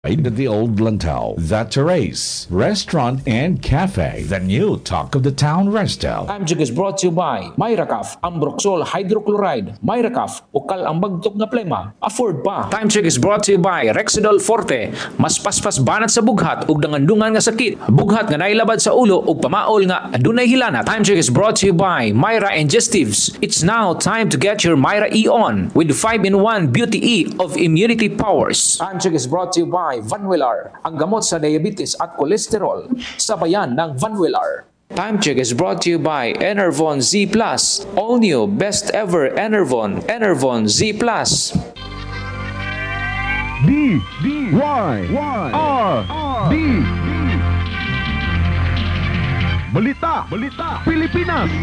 The Old Lantau, The Terrace, Restaurant and Cafe, the new Talk of the Town Restel. Time check is brought to you by Myracaf, Ambroxol Hydrochloride, Myracaf, ukal ang bagtok na plema, afford pa. Time check is brought to you by Rexidol Forte, mas paspas banat sa bughat ug dangandungan nga sakit, bughat nga nailabad sa ulo ug pamaol nga adunay hilana. Time check is brought to you by Myra Ingestives. It's now time to get your Myra E on with 5-in-1 Beauty E of immunity powers. Time check is brought to you by Vanwillar, ang gamot sa diabetes at kolesterol, sabayan ng Vanwillar. Time check is brought to you by Enervon Z+, all new best ever Enervon Z+. D-Y-R-D Balita Pilipinas.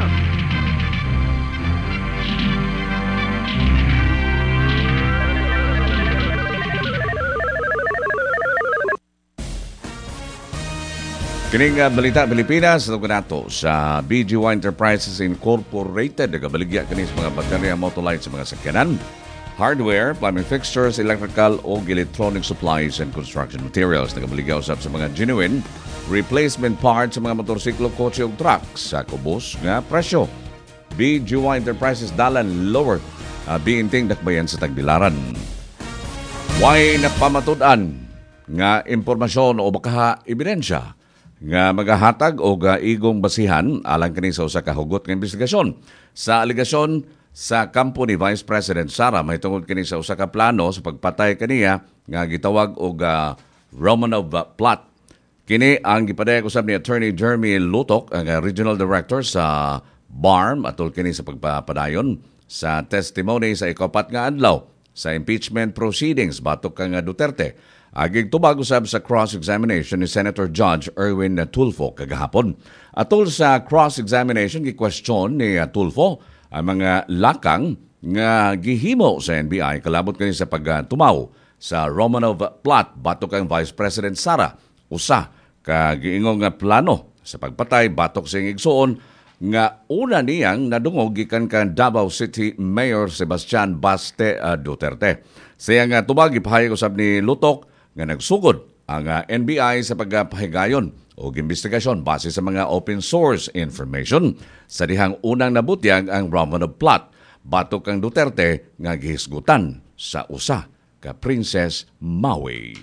Kining Balita Pilipinas ito nato sa BGY Enterprises Incorporated. Nagabaligya kini sa mga baterya, motolight sa mga sakyanan, hardware, plumbing fixtures, electrical o electronic supplies and construction materials. Nagabaligya usab sa mga genuine replacement parts sa mga motorsiklo, kotse o truck sa kubos nga presyo. BGY Enterprises dalan lower biinting dakbayan sa Tagbilaran. Way napamatud-an nga impormasyon o baka ebidensya nga magahatag o igong basihan alang kini sa usa ka hugot nga investigasyon sa aligasyon sa kampo ni Vice President Sara mahitungod kini sa usa ka plano sa pagpatay kaniya nga gitawag og Romanov plot. Kini ang gipadayag usab ni Attorney Jeremy Lutok, ang Regional Director sa BARM, atol kini sa pagpapadayon sa testimony sa ikapat nga adlaw sa impeachment proceedings batok kang Duterte. Agig tubag usab sa cross-examination ni Senator Judge Erwin Tulfo kagahapon. Atol sa cross-examination, gi-question ni Tulfo ang mga lakang nga gihimo sa NBI kalabot kani sa pagtumaw sa Romanov plot batok kang Vice President Sara. Usa ka giingong nga plano sa pagpatay batok sa igsuon nga una niyang nadungog gikan kan Davao City Mayor Sebastian Baste Duterte. Siya nga tubag ipahayag usab ni Lutok nga nagsugod ang NBI sa pagpahigayon o investigasyon base sa mga open source information sa dihang unang nabutyag ang Romanov plot batok kang Duterte nga gihisgutan sa usa ka Princess Maui.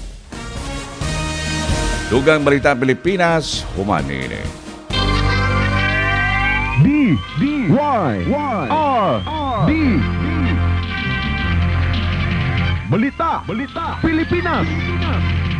Dugang Balita Pilipinas, humanini. D-Y-R-D Balita Pilipinas.